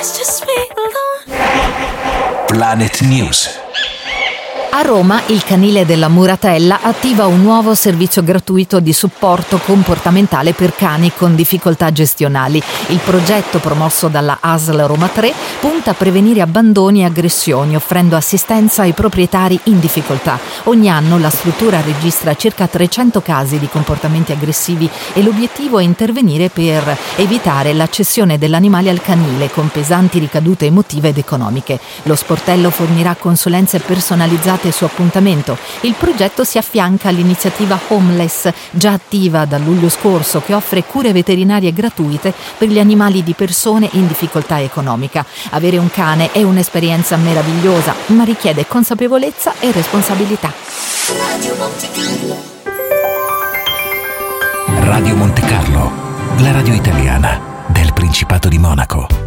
It's just me alone. Planet News. A Roma il canile della Muratella attiva un nuovo servizio gratuito di supporto comportamentale per cani con difficoltà gestionali. Il progetto, promosso dalla ASL Roma 3, punta a prevenire abbandoni e aggressioni, offrendo assistenza ai proprietari in difficoltà. Ogni anno la struttura registra circa 300 casi di comportamenti aggressivi e l'obiettivo è intervenire per evitare la cessione dell'animale al canile con pesanti ricadute emotive ed economiche. Lo sportello fornirà consulenze personalizzate su appuntamento. Il progetto si affianca all'iniziativa Homeless, già attiva dal luglio scorso, che offre cure veterinarie gratuite per gli animali di persone in difficoltà economica. Avere un cane è un'esperienza meravigliosa, ma richiede consapevolezza e responsabilità. Radio Monte Carlo, la radio italiana del Principato di Monaco.